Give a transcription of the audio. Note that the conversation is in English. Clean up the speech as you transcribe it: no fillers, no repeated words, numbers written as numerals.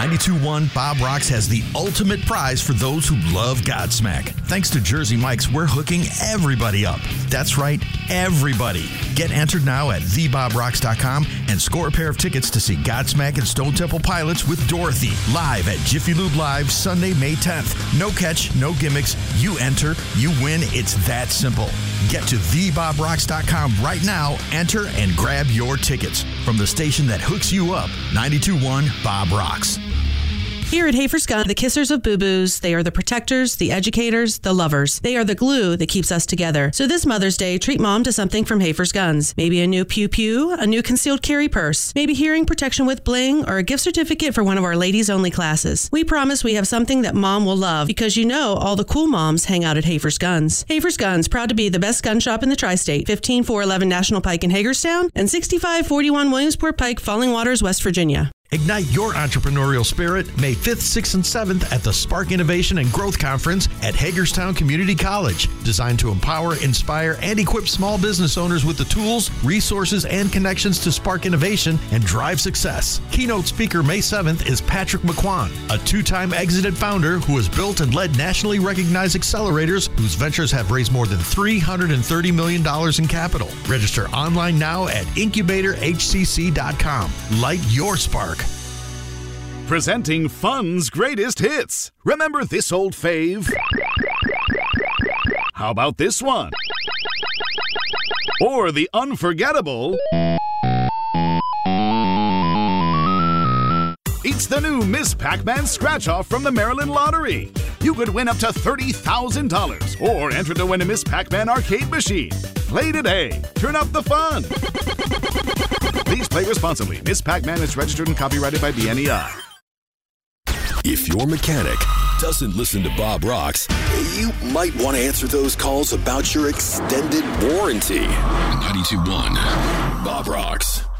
92.1 Bob Rocks has the ultimate prize for those who love Godsmack. Thanks to Jersey Mike's, we're hooking everybody up. That's right, everybody. Get entered now at thebobrocks.com and score a pair of tickets to see Godsmack and Stone Temple Pilots with Dorothy live at Jiffy Lube Live Sunday, May 10th. No catch, no gimmicks. You enter, you win. It's that simple. Get to thebobrocks.com right now, enter, and grab your tickets from the station that hooks you up. 92.1 Bob Rocks. Here at Hafer's Gun, the kissers of boo-boos, they are the protectors, the educators, the lovers. They are the glue that keeps us together. So this Mother's Day, treat Mom to something from Hafer's Guns. Maybe a new pew-pew, a new concealed carry purse, maybe hearing protection with bling, or a gift certificate for one of our ladies-only classes. We promise we have something that Mom will love, because you know all the cool moms hang out at Hafer's Guns. Hafer's Guns, proud to be the best gun shop in the tri-state, 15411 National Pike in Hagerstown, and 6541 Williamsport Pike, Falling Waters, West Virginia. Ignite your entrepreneurial spirit May 5th, 6th, and 7th at the Spark Innovation and Growth Conference at Hagerstown Community College. Designed to empower, inspire, and equip small business owners with the tools, resources, and connections to spark innovation and drive success. Keynote speaker May 7th is Patrick McQuan, a two-time exited founder who has built and led nationally recognized accelerators whose ventures have raised more than $330 million in capital. Register online now at incubatorhcc.com. Light your spark. Presenting Fun's greatest hits. Remember this old fave? How about this one? Or the unforgettable... It's the new Miss Pac-Man Scratch-Off from the Maryland Lottery. You could win up to $30,000 or enter to win a Miss Pac-Man arcade machine. Play today. Turn up the fun. Please play responsibly. Miss Pac-Man is registered and copyrighted by BNEI. If your mechanic doesn't listen to Bob Rocks, you might want to answer those calls about your extended warranty. 92.1 Bob Rocks.